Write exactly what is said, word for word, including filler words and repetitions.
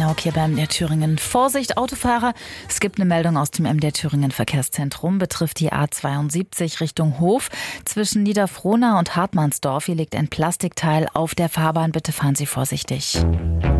Haug hier beim M D R Thüringen. Vorsicht, Autofahrer! Es gibt eine Meldung aus dem M D R Thüringen Verkehrszentrum. Betrifft die A zweiundsiebzig Richtung Hof. Zwischen Niederfrohna und Hartmannsdorf. Hier liegt ein Plastikteil auf der Fahrbahn. Bitte fahren Sie vorsichtig.